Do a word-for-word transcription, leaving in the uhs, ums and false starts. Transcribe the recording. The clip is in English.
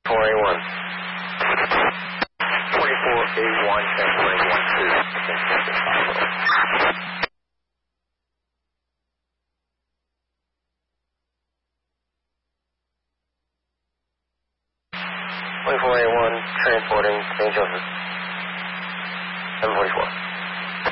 four A one. twenty-four A one, transporting one to Saint Francis Hospital. twenty-four A one, transporting Saint Joseph. seven forty-four.